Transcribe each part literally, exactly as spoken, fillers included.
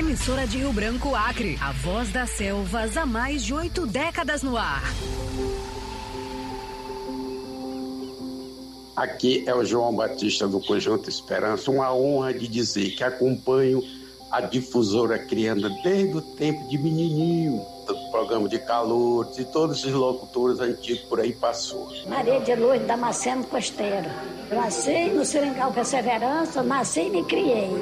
Emissora de Rio Branco, Acre. A voz das selvas há mais de oito décadas no ar. Aqui é o João Batista do Conjunto Esperança. Uma honra de dizer que acompanho a difusora criando desde o tempo de menininho, do programa de calor, de todos os locutores antigos por aí passou. Maria de Lourdes Damasceno Costeiro. Nasci no Seringal Perseverança, nasci e me criei.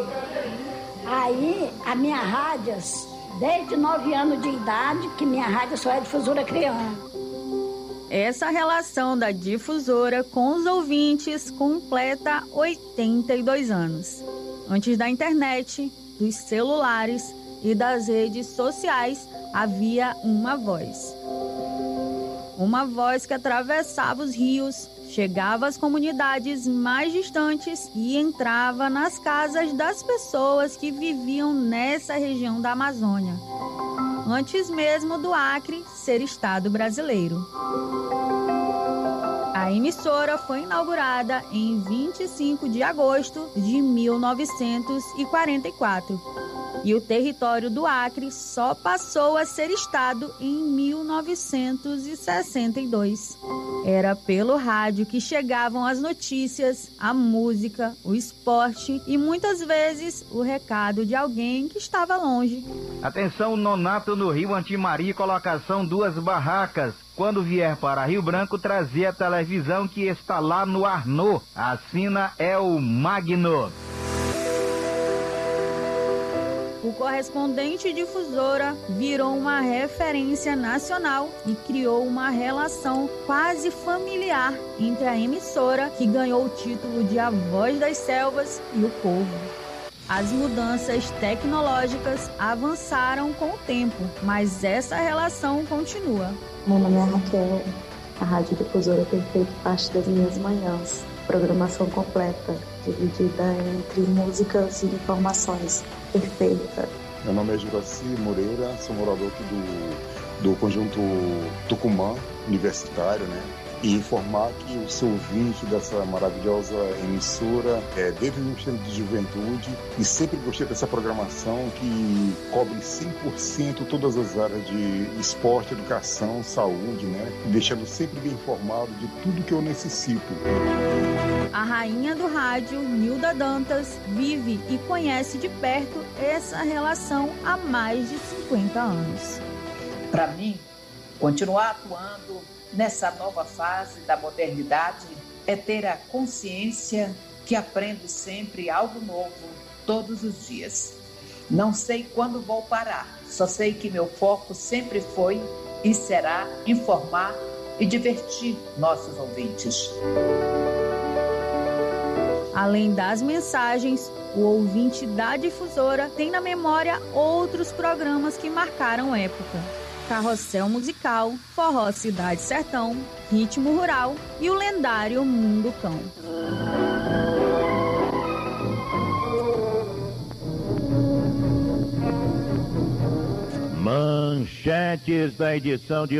Aí, a minha rádio, desde nove anos de idade, que minha rádio só é difusora criando. Essa relação da difusora com os ouvintes completa oitenta e dois anos. Antes da internet, dos celulares e das redes sociais, havia uma voz. Uma voz que atravessava os rios, chegava às comunidades mais distantes e entrava nas casas das pessoas que viviam nessa região da Amazônia, antes mesmo do Acre ser estado brasileiro. A emissora foi inaugurada em vinte e cinco de agosto de mil novecentos e quarenta e quatro e o território do Acre só passou a ser estado em mil novecentos e sessenta e dois. Era pelo rádio que chegavam as notícias, a música, o esporte e muitas vezes o recado de alguém que estava longe. Atenção, Nonato no Rio Antimaria, colocação duas barracas. Quando vier para Rio Branco, trazer a televisão que está lá no Arnaud. A sina é o Magno. O correspondente difusora virou uma referência nacional e criou uma relação quase familiar entre a emissora, que ganhou o título de A Voz das Selvas, e o povo. As mudanças tecnológicas avançaram com o tempo, mas essa relação continua. Meu nome é Raquel. A Rádio Difusora tem feito parte das minhas manhãs. Programação completa, dividida entre músicas e informações. Perfeita. Meu nome é Juraci Moreira, sou morador aqui do, do Conjunto Tucumã, universitário, né? E informar que o seu ouvinte dessa maravilhosa emissora é desde o meu tempo de juventude e sempre gostei dessa programação que cobre cem por cento todas as áreas de esporte, educação, saúde, né? Deixando sempre bem informado de tudo que eu necessito. A rainha do rádio, Nilda Dantas, vive e conhece de perto essa relação há mais de cinquenta anos. Para mim, continuar atuando nessa nova fase da modernidade é ter a consciência que aprendo sempre algo novo todos os dias. Não sei quando vou parar, só sei que meu foco sempre foi e será informar e divertir nossos ouvintes. Além das mensagens, o ouvinte da difusora tem na memória outros programas que marcaram época. Carrossel Musical, Forró Cidade Sertão, Ritmo Rural e o lendário Mundo Cão. Manchetes da edição de